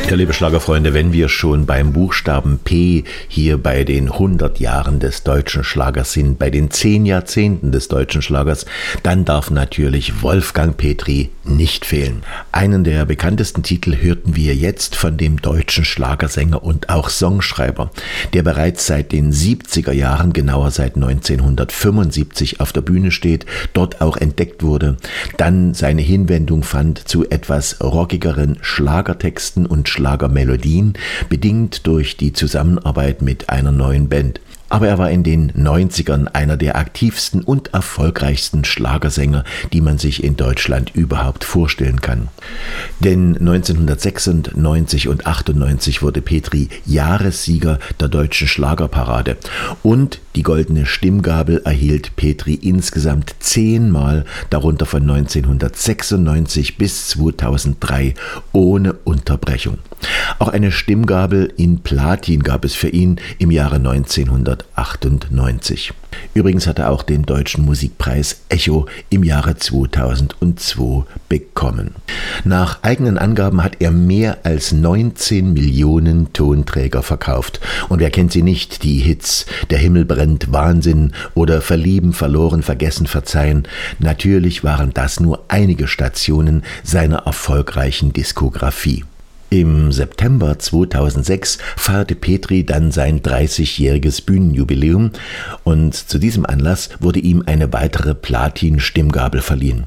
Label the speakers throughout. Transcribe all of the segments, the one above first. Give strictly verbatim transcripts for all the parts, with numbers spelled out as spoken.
Speaker 1: Ja, liebe Schlagerfreunde, wenn wir schon beim Buchstaben P hier bei den hundert Jahren des deutschen Schlagers sind, bei den zehn Jahrzehnten des deutschen Schlagers, dann darf natürlich Wolfgang Petry nicht fehlen. Einen der bekanntesten Titel hörten wir jetzt von dem deutschen Schlagersänger und auch Songschreiber, der bereits seit den siebziger Jahren, genauer seit neunzehnhundertfünfundsiebzig auf der Bühne steht, dort auch entdeckt wurde, dann seine Hinwendung fand zu etwas rockigeren Schlagertexten und Schlagermelodien, bedingt durch die Zusammenarbeit mit einer neuen Band. Aber er war in den neunzigern einer der aktivsten und erfolgreichsten Schlagersänger, die man sich in Deutschland überhaupt vorstellen kann. Denn neunzehnhundertsechsundneunzig und achtundneunzig wurde Petry Jahressieger der deutschen Schlagerparade und die Goldene Stimmgabel erhielt Petry insgesamt zehnmal, darunter von neunzehnhundertsechsundneunzig bis zweitausenddrei ohne Unterbrechung. Auch eine Stimmgabel in Platin gab es für ihn im Jahre neunzehnhundertachtundneunzig. Übrigens hat er auch den Deutschen Musikpreis Echo im Jahre zweitausendzwei bekommen. Nach eigenen Angaben hat er mehr als neunzehn Millionen Tonträger verkauft. Und wer kennt sie nicht, die Hits Der Himmel brennt, Wahnsinn oder Verlieben, verloren, vergessen, verzeihen. Natürlich waren das nur einige Stationen seiner erfolgreichen Diskografie. Im September zweitausendsechs feierte Petry dann sein dreißigjähriges Bühnenjubiläum und zu diesem Anlass wurde ihm eine weitere Platin-Stimmgabel verliehen.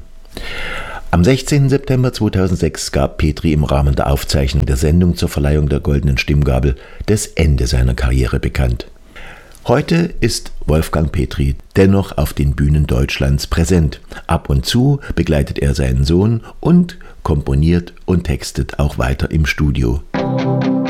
Speaker 1: Am sechzehnten September zweitausendsechs gab Petry im Rahmen der Aufzeichnung der Sendung zur Verleihung der Goldenen Stimmgabel das Ende seiner Karriere bekannt. Heute ist Wolfgang Petry dennoch auf den Bühnen Deutschlands präsent. Ab und zu begleitet er seinen Sohn und komponiert und textet auch weiter im Studio.